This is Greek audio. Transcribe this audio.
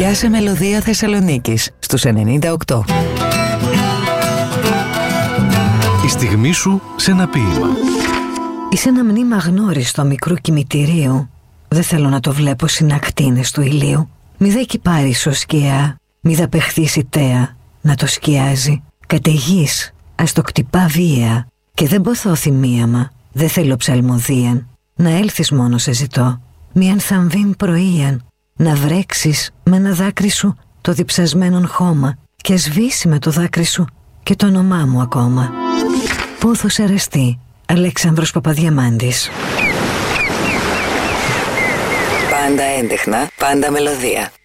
Πιάσε μελωδία Θεσσαλονίκης στους 98. Η στιγμή σου σε ένα ποίημα. Είσαι ένα μνήμα αγνώριστο μικρού κημητηρίου. Δεν θέλω να το βλέπω συνακτίνες του ηλίου. Μη δε κυπάρεις ως σκιά, μη δε παιχθείς η τέα να το σκιάζει. Καταιγείς, ας το κτυπά βία. Και δεν ποθώ θυμίαμα, δεν θέλω ψαλμοδίαν. Να έλθεις μόνο σε ζητώ, μη ανθαμβήν πρωίαν. Να βρέξεις με ένα δάκρυ σου το διψασμένον χώμα και σβήσει με το δάκρυ σου και το όνομά μου ακόμα. Πόθος αρεστή, Αλέξανδρος Παπαδιαμάντης. Πάντα έντεχνα, πάντα μελωδία.